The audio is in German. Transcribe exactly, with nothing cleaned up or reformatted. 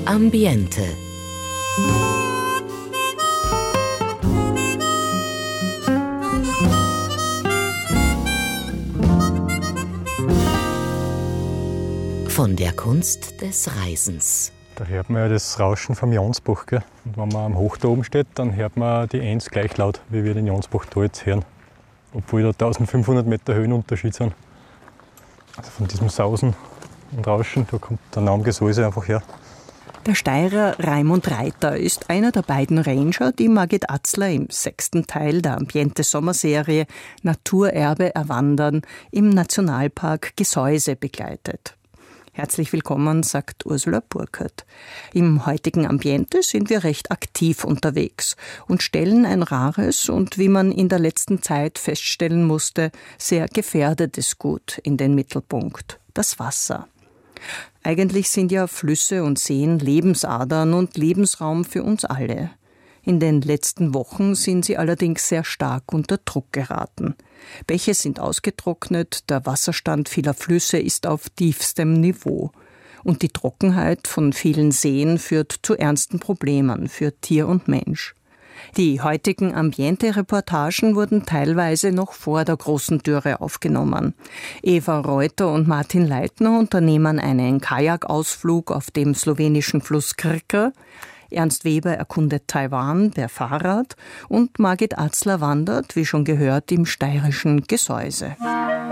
Ambiente. Von der Kunst des Reisens. Da hört man ja das Rauschen vom Jonsbach. Gell? Und wenn man am Hoch da oben steht, dann hört man die Enns gleich laut, wie wir den Jonsbach da jetzt hören. Obwohl da eintausendfünfhundert Meter Höhenunterschied sind. Also von diesem Sausen und Rauschen, da kommt der Name Gesäuse einfach her. Der Steirer Raimund Reiter ist einer der beiden Ranger, die Margit Atzler im sechsten Teil der Ambiente-Sommerserie Naturerbe erwandern im Nationalpark Gesäuse begleitet. Herzlich willkommen, sagt Ursula Burkert. Im heutigen Ambiente sind wir recht aktiv unterwegs und stellen ein rares und, wie man in der letzten Zeit feststellen musste, sehr gefährdetes Gut in den Mittelpunkt: das Wasser. Eigentlich sind ja Flüsse und Seen Lebensadern und Lebensraum für uns alle. In den letzten Wochen sind sie allerdings sehr stark unter Druck geraten. Bäche sind ausgetrocknet, der Wasserstand vieler Flüsse ist auf tiefstem Niveau. Und die Trockenheit von vielen Seen führt zu ernsten Problemen für Tier und Mensch. Die heutigen Ambiente-Reportagen wurden teilweise noch vor der großen Dürre aufgenommen. Eva Reuter und Martin Leitner unternehmen einen Kajakausflug auf dem slowenischen Fluss Krka. Ernst Weber erkundet Taiwan per Fahrrad und Margit Atzler wandert, wie schon gehört, im steirischen Gesäuse.